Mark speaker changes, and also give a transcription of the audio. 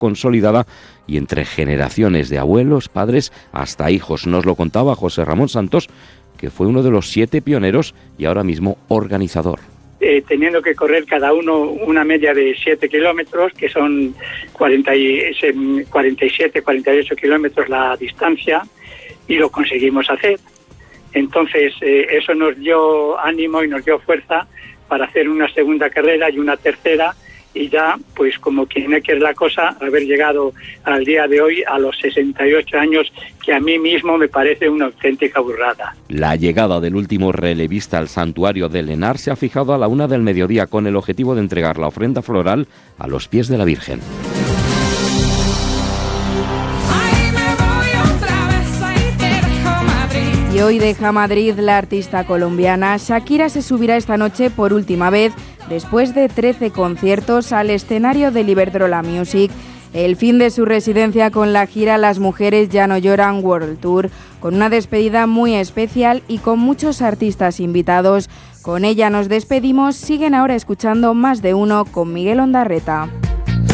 Speaker 1: consolidada y entre generaciones de abuelos, padres, hasta hijos. Nos lo contaba José Ramón Santos, que fue uno de los 7 pioneros y ahora mismo organizador.
Speaker 2: Teniendo que correr cada uno una media de 7 kilómetros, que son 47, 48 kilómetros la distancia, y lo conseguimos hacer. Entonces, eso nos dio ánimo y nos dio fuerza para hacer una segunda carrera y una tercera, y ya, pues como quien no quiere la cosa, haber llegado al día de hoy a los 68 años, que a mí mismo me parece una auténtica burrada.
Speaker 1: La llegada del último relevista al santuario del Henar se ha fijado a la 1 del mediodía con el objetivo de entregar la ofrenda floral a los pies de la Virgen.
Speaker 3: Y hoy deja Madrid la artista colombiana. Shakira se subirá esta noche por última vez, después de 13 conciertos, al escenario del Iberdrola Music. El fin de su residencia con la gira Las Mujeres Ya No Lloran World Tour, con una despedida muy especial y con muchos artistas invitados. Con ella nos despedimos, siguen ahora escuchando Más de Uno con Miguel Ondarreta.